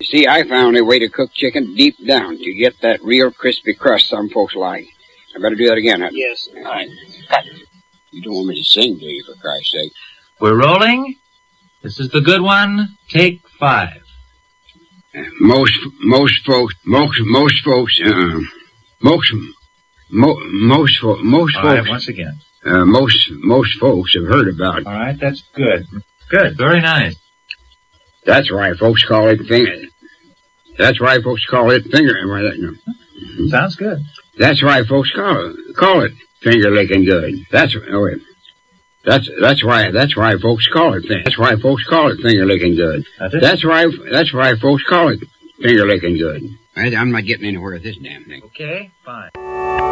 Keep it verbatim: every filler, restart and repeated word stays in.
You see, I found a way to cook chicken deep down to get that real crispy crust some folks like. I better do that again, huh? Yes. All right. Cut. You don't want me to sing, do you, for Christ's sake? We're rolling. This is the good one. Take five. Uh, most, most folks, most, most folks, uh, most, mo, most, fo most All folks. right, once again. Uh, most, most folks have heard about. All right, that's good. Good, very nice. That's why folks call it finger. That's why folks call it finger. Mm-hmm. Sounds good. That's why folks call it call it finger licking good. That's oh wait. That's that's why that's why folks call it. That's why folks call it finger licking good. That's, that's why that's why folks call it finger licking good. I, I'm not getting anywhere with this damn thing. Okay, fine.